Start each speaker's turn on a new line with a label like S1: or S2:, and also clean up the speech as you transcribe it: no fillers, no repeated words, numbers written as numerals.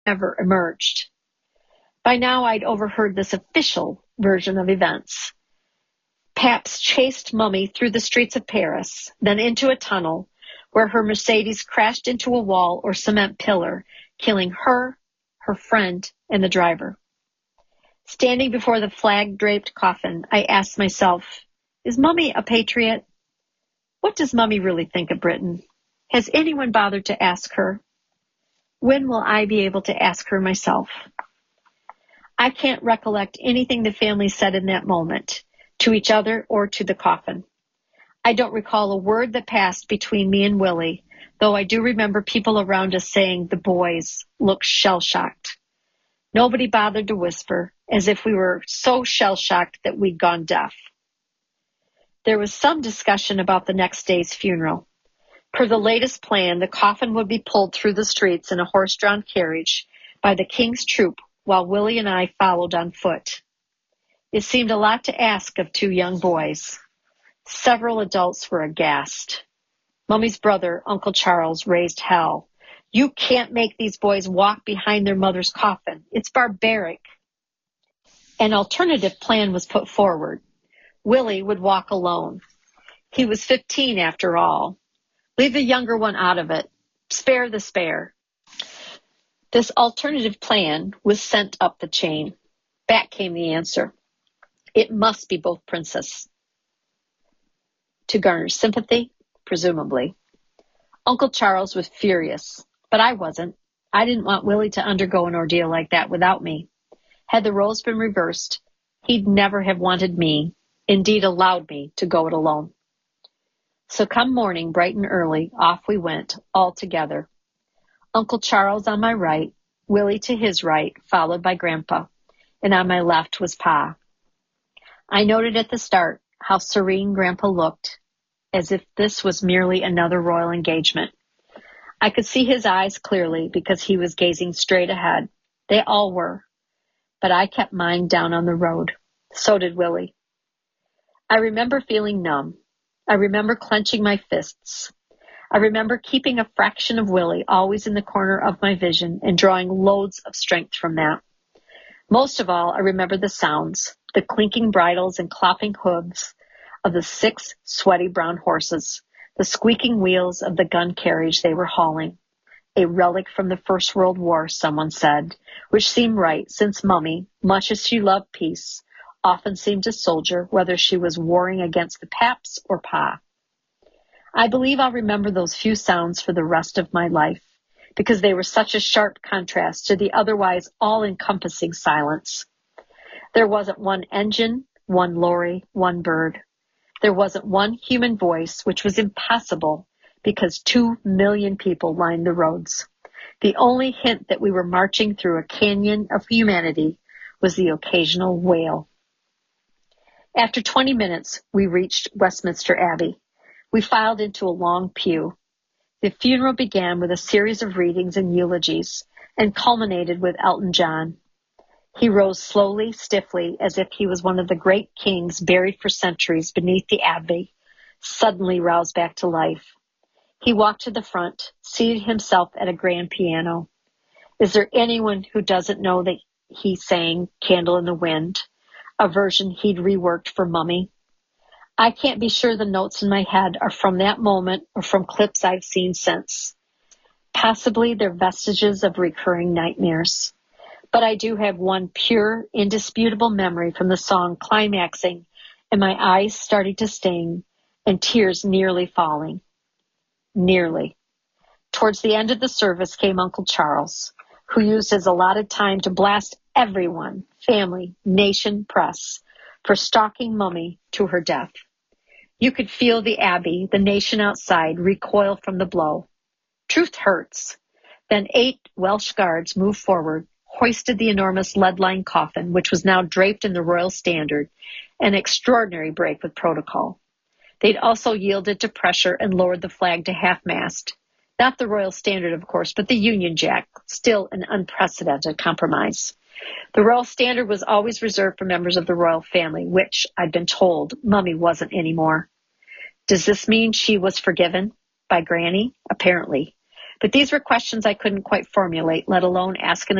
S1: never emerged. By now, I'd overheard this official version of events. Paps chased Mummy through the streets of Paris, then into a tunnel where her Mercedes crashed into a wall or cement pillar, killing her, her friend, and the driver. Standing before the flag-draped coffin, I asked myself, is Mummy a patriot? What does Mummy really think of Britain? Has anyone bothered to ask her? When will I be able to ask her myself? I can't recollect anything the family said in that moment, to each other or to the coffin. I don't recall a word that passed between me and Willie, though I do remember people around us saying the boys looked shell-shocked. Nobody bothered to whisper, as if we were so shell-shocked that we'd gone deaf. There was some discussion about the next day's funeral. Per the latest plan, the coffin would be pulled through the streets in a horse-drawn carriage by the King's troop, while Willie and I followed on foot. It seemed a lot to ask of two young boys. Several adults were aghast. Mummy's brother, Uncle Charles, raised hell. You can't make these boys walk behind their mother's coffin. It's barbaric. An alternative plan was put forward. Willie would walk alone. He was 15 after all. Leave the younger one out of it. Spare the spare. This alternative plan was sent up the chain. Back came the answer. It must be both princes. To garner sympathy, presumably. Uncle Charles was furious, but I wasn't. I didn't want Willie to undergo an ordeal like that without me. Had the roles been reversed, he'd never have wanted me, indeed allowed me, to go it alone. So come morning, bright and early, off we went, all together. Uncle Charles on my right, Willie to his right, followed by Grandpa, and on my left was Pa. I noted at the start how serene Grandpa looked, as if this was merely another royal engagement. I could see his eyes clearly because he was gazing straight ahead. They all were. But I kept mine down on the road. So did Willie. I remember feeling numb. I remember clenching my fists. I remember keeping a fraction of Willie always in the corner of my vision and drawing loads of strength from that. Most of all, I remember the sounds, the clinking bridles and clopping hooves of the 6 sweaty brown horses, the squeaking wheels of the gun carriage they were hauling. A relic from the First World War, someone said, which seemed right since Mummy, much as she loved peace, often seemed a soldier, whether she was warring against the Paps or Pa. I believe I'll remember those few sounds for the rest of my life, because they were such a sharp contrast to the otherwise all-encompassing silence. There wasn't one engine, one lorry, one bird. There wasn't one human voice, which was impossible because 2 million people lined the roads. The only hint that we were marching through a canyon of humanity was the occasional wail. After 20 minutes, we reached Westminster Abbey. We filed into a long pew. The funeral began with a series of readings and eulogies and culminated with Elton John. He rose slowly, stiffly, as if he was one of the great kings buried for centuries beneath the abbey, suddenly roused back to life. He walked to the front, seated himself at a grand piano. Is there anyone who doesn't know that he sang Candle in the Wind, a version he'd reworked for Mummy? I can't be sure the notes in my head are from that moment or from clips I've seen since. Possibly they're vestiges of recurring nightmares. But I do have one pure, indisputable memory from the song climaxing and my eyes starting to sting and tears nearly falling. Nearly. Towards the end of the service came Uncle Charles, who used his allotted time to blast everyone, family, nation, press, for stalking Mummy to her death. You could feel the abbey, the nation outside, recoil from the blow. Truth hurts. Then 8 Welsh guards moved forward, hoisted the enormous lead-lined coffin, which was now draped in the royal standard, an extraordinary break with protocol. They'd also yielded to pressure and lowered the flag to half-mast. Not the royal standard, of course, but the Union Jack, still an unprecedented compromise. The royal standard was always reserved for members of the royal family, which, I'd been told, Mummy wasn't anymore. Does this mean she was forgiven? By Granny? Apparently. But these were questions I couldn't quite formulate, let alone ask an